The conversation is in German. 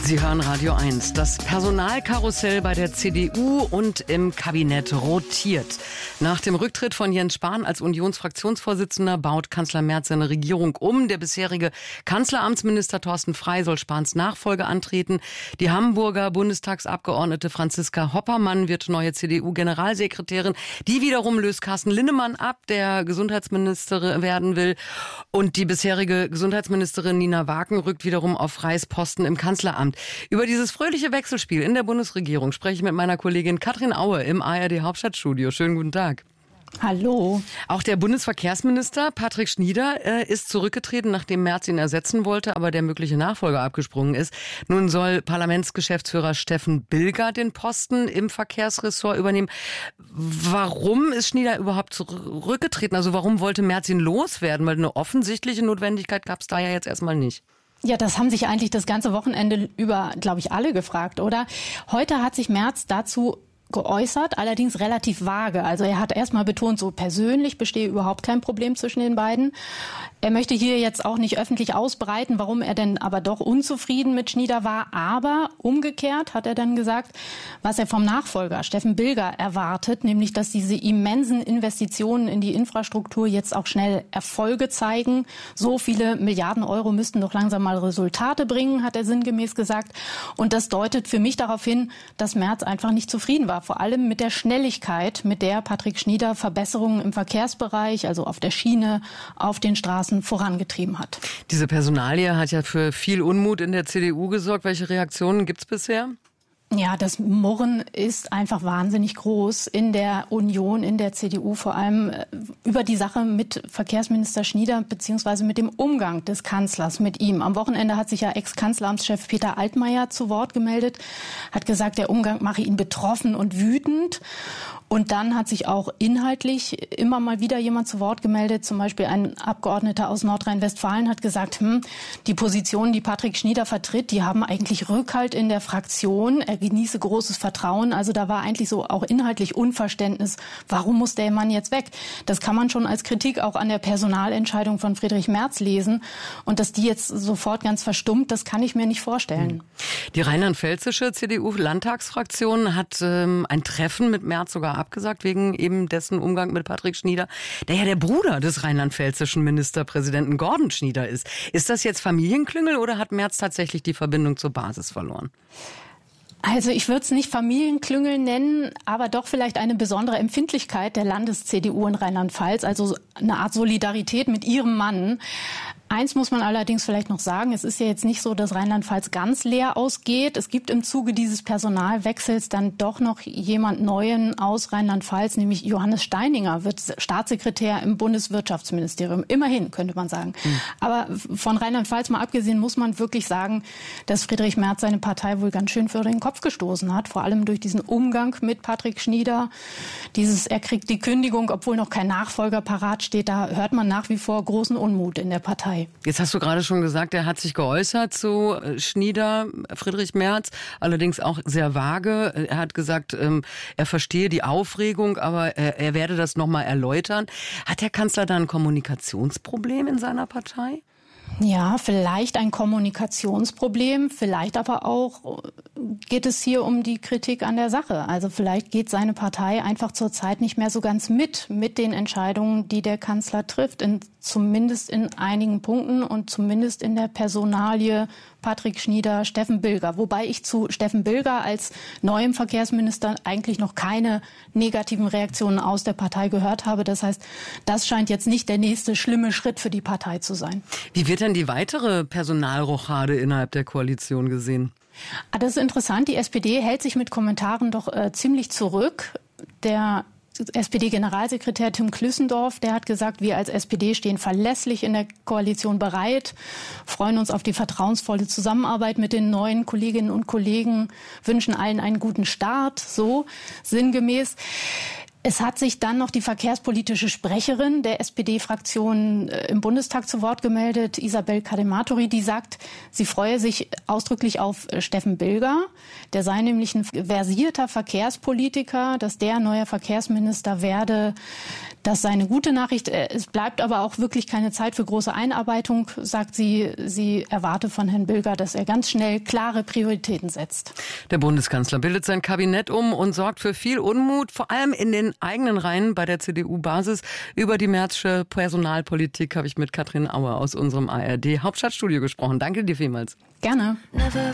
Sie hören Radio 1. Das Personalkarussell bei der CDU und im Kabinett rotiert. Nach dem Rücktritt von Jens Spahn als Unionsfraktionsvorsitzender baut Kanzler Merz seine Regierung um. Der bisherige Kanzleramtsminister Thorsten Frey soll Spahns Nachfolge antreten. Die Hamburger Bundestagsabgeordnete Franziska Hoppermann wird neue CDU-Generalsekretärin. Die wiederum löst Carsten Linnemann ab, der Gesundheitsminister werden will. Und die bisherige Gesundheitsministerin Nina Waken rückt wiederum auf Freys Posten im Kanzleramt. Über dieses fröhliche Wechselspiel in der Bundesregierung spreche ich mit meiner Kollegin Katrin Aue im ARD Hauptstadtstudio. Schönen guten Tag. Hallo. Auch der Bundesverkehrsminister Patrick Schnieder ist zurückgetreten, nachdem Merz ihn ersetzen wollte, aber der mögliche Nachfolger abgesprungen ist. Nun soll Parlamentsgeschäftsführer Steffen Bilger den Posten im Verkehrsressort übernehmen. Warum ist Schnieder überhaupt zurückgetreten? Also warum wollte Merz ihn loswerden? Weil eine offensichtliche Notwendigkeit gab es da ja jetzt erstmal nicht. Ja, das haben sich eigentlich das ganze Wochenende über, glaube ich, alle gefragt, oder? Heute hat sich Merz dazu geäußert, allerdings relativ vage. Also er hat erstmal betont, so persönlich bestehe überhaupt kein Problem zwischen den beiden. Er möchte hier jetzt auch nicht öffentlich ausbreiten, warum er denn aber doch unzufrieden mit Schnieder war. Aber umgekehrt hat er dann gesagt, was er vom Nachfolger Steffen Bilger erwartet, nämlich dass diese immensen Investitionen in die Infrastruktur jetzt auch schnell Erfolge zeigen. So viele Milliarden Euro müssten doch langsam mal Resultate bringen, hat er sinngemäß gesagt. Und das deutet für mich darauf hin, dass Merz einfach nicht zufrieden war. Vor allem mit der Schnelligkeit, mit der Patrick Schnieder Verbesserungen im Verkehrsbereich, also auf der Schiene, auf den Straßen vorangetrieben hat. Diese Personalie hat ja für viel Unmut in der CDU gesorgt. Welche Reaktionen gibt es bisher? Ja, das Murren ist einfach wahnsinnig groß in der Union, in der CDU, vor allem über die Sache mit Verkehrsminister Schnieder beziehungsweise mit dem Umgang des Kanzlers mit ihm. Am Wochenende hat sich ja Ex-Kanzleramtschef Peter Altmaier zu Wort gemeldet, hat gesagt, der Umgang mache ihn betroffen und wütend. Und dann hat sich auch inhaltlich immer mal wieder jemand zu Wort gemeldet. Zum Beispiel ein Abgeordneter aus Nordrhein-Westfalen hat gesagt, die Positionen, die Patrick Schnieder vertritt, die haben eigentlich Rückhalt in der Fraktion. Er genieße großes Vertrauen. Also da war eigentlich so auch inhaltlich Unverständnis. Warum muss der Mann jetzt weg? Das kann man schon als Kritik auch an der Personalentscheidung von Friedrich Merz lesen. Und dass die jetzt sofort ganz verstummt, das kann ich mir nicht vorstellen. Die rheinland-pfälzische CDU-Landtagsfraktion hat ein Treffen mit Merz sogar abgesagt, wegen eben dessen Umgang mit Patrick Schnieder, der ja der Bruder des rheinland-pfälzischen Ministerpräsidenten Gordon Schnieder ist. Ist das jetzt Familienklüngel oder hat Merz tatsächlich die Verbindung zur Basis verloren? Also ich würde es nicht Familienklüngel nennen, aber doch vielleicht eine besondere Empfindlichkeit der Landes-CDU in Rheinland-Pfalz, also eine Art Solidarität mit ihrem Mann. Eins muss man allerdings vielleicht noch sagen, es ist ja jetzt nicht so, dass Rheinland-Pfalz ganz leer ausgeht. Es gibt im Zuge dieses Personalwechsels dann doch noch jemand Neuen aus Rheinland-Pfalz, nämlich Johannes Steininger, wird Staatssekretär im Bundeswirtschaftsministerium. Immerhin, könnte man sagen. Aber von Rheinland-Pfalz mal abgesehen muss man wirklich sagen, dass Friedrich Merz seine Partei wohl ganz schön für den Kopf gestoßen hat. Vor allem durch diesen Umgang mit Patrick Schnieder. Er kriegt die Kündigung, obwohl noch kein Nachfolger parat steht. Da hört man nach wie vor großen Unmut in der Partei. Jetzt hast du gerade schon gesagt, er hat sich geäußert zu Schnieder, Friedrich Merz, allerdings auch sehr vage. Er hat gesagt, er verstehe die Aufregung, aber er werde das nochmal erläutern. Hat der Kanzler da ein Kommunikationsproblem in seiner Partei? Ja, vielleicht ein Kommunikationsproblem, vielleicht aber auch geht es hier um die Kritik an der Sache. Also vielleicht geht seine Partei einfach zurzeit nicht mehr so ganz mit den Entscheidungen, die der Kanzler trifft, zumindest in einigen Punkten und zumindest in der Personalie Patrick Schnieder, Steffen Bilger. Wobei ich zu Steffen Bilger als neuem Verkehrsminister eigentlich noch keine negativen Reaktionen aus der Partei gehört habe. Das heißt, das scheint jetzt nicht der nächste schlimme Schritt für die Partei zu sein. Wie wird denn die weitere Personalrochade innerhalb der Koalition gesehen? Das ist interessant. Die SPD hält sich mit Kommentaren doch ziemlich zurück. Der SPD-Generalsekretär Tim Klüssendorf, der hat gesagt, wir als SPD stehen verlässlich in der Koalition bereit, freuen uns auf die vertrauensvolle Zusammenarbeit mit den neuen Kolleginnen und Kollegen, wünschen allen einen guten Start, so sinngemäß. Es hat sich dann noch die verkehrspolitische Sprecherin der SPD-Fraktion im Bundestag zu Wort gemeldet, Isabel Kadematori, die sagt, sie freue sich ausdrücklich auf Steffen Bilger. Der sei nämlich ein versierter Verkehrspolitiker, dass der neuer Verkehrsminister werde. Das sei eine gute Nachricht. Es bleibt aber auch wirklich keine Zeit für große Einarbeitung, sagt sie. Sie erwarte von Herrn Bilger, dass er ganz schnell klare Prioritäten setzt. Der Bundeskanzler bildet sein Kabinett um und sorgt für viel Unmut, vor allem in den eigenen Reihen bei der CDU-Basis. Über die Merzsche Personalpolitik habe ich mit Katrin Auer aus unserem ARD Hauptstadtstudio gesprochen. Danke dir vielmals. Gerne. Never